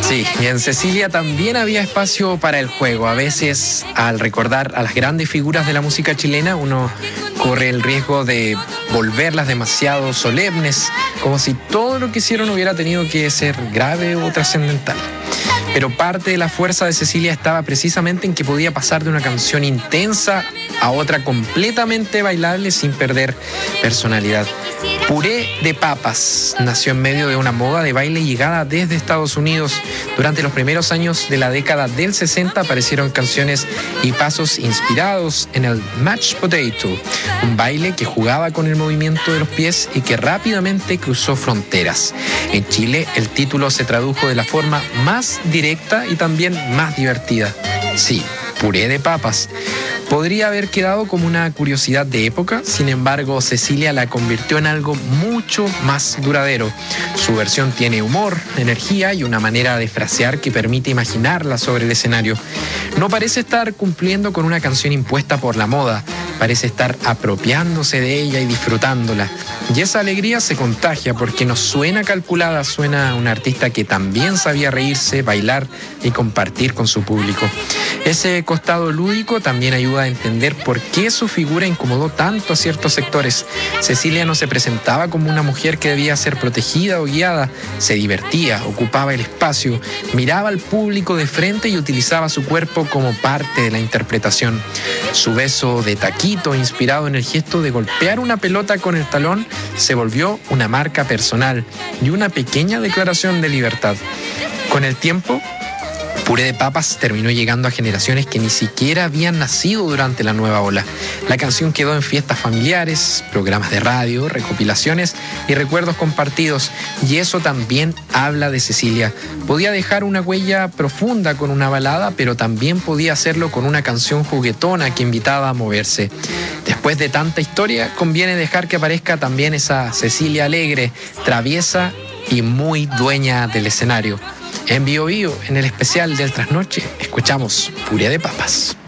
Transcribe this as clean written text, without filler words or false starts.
Sí, y en Cecilia también había espacio para el juego. A veces, al recordar a las grandes figuras de la música chilena, uno corre el riesgo de volverlas demasiado solemnes, como si todo lo que hicieron hubiera tenido que ser grave o trascendental. Pero parte de la fuerza de Cecilia estaba precisamente en que podía pasar de una canción intensa a otra completamente bailable sin perder personalidad. Puré de Papas nació en medio de una moda de baile llegada desde Estados Unidos. Durante los primeros años de la década del 60 aparecieron canciones y pasos inspirados en el Mashed Potato, un baile que jugaba con el movimiento de los pies y que rápidamente cruzó fronteras. En Chile, el título se tradujo de la forma más directa y también más divertida. Sí, Puré de Papas. Podría haber quedado como una curiosidad de época, sin embargo, Cecilia la convirtió en algo mucho más duradero. Su versión tiene humor, energía y una manera de frasear que permite imaginarla sobre el escenario. No parece estar cumpliendo con una canción impuesta por la moda, parece estar apropiándose de ella y disfrutándola. Y esa alegría se contagia porque no suena calculada, suena a una artista que también sabía reírse, bailar y compartir con su público. Ese costado lúdico también ayuda a entender por qué su figura incomodó tanto a ciertos sectores. Cecilia no se presentaba como una mujer que debía ser protegida o guiada, se divertía, ocupaba el espacio, miraba al público de frente y utilizaba su cuerpo como parte de la interpretación. Su beso de taquito, inspirado en el gesto de golpear una pelota con el talón, se volvió una marca personal y una pequeña declaración de libertad. Con el tiempo, Puré de Papas terminó llegando a generaciones que ni siquiera habían nacido durante la nueva ola. La canción quedó en fiestas familiares, programas de radio, recopilaciones y recuerdos compartidos. Y eso también habla de Cecilia. Podía dejar una huella profunda con una balada, pero también podía hacerlo con una canción juguetona que invitaba a moverse. Después de tanta historia, conviene dejar que aparezca también esa Cecilia alegre, traviesa y muy dueña del escenario. En Bio Bio, en el especial del Trasnoche, escuchamos Puré de Papas.